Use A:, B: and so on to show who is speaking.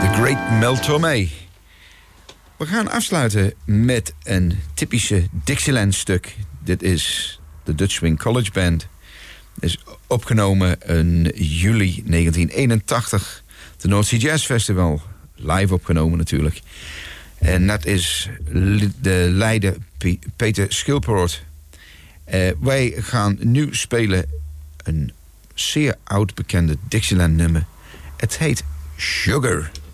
A: Great Mel Tormé. We gaan afsluiten met een typische Dixieland stuk. Dit is de Dutch Swing College Band. Is opgenomen in juli 1981. De North Sea Jazz Festival. Live opgenomen natuurlijk. En dat is de leider Peter Schilperoort. Wij gaan nu spelen een zeer oud bekende Dixieland nummer. Het heet Sugar.